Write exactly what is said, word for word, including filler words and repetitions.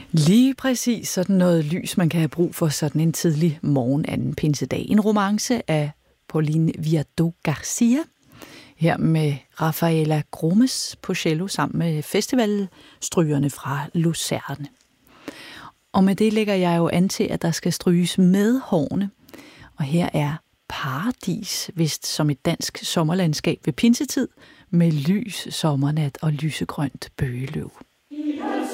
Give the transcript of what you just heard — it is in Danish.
Lige præcis sådan noget lys, man kan have brug for sådan en tidlig morgen anden pinsedag. En romance af Pauline Viardot Garcia, her med Rafaela Gromes på cello sammen med festivalstrygerne fra Lucerne. Og med det lægger jeg jo an til, at der skal stryges med hårene. Og her er Paradis, vist som et dansk sommerlandskab ved pinsetid, med lys sommernat og lysegrønt bøgeløv.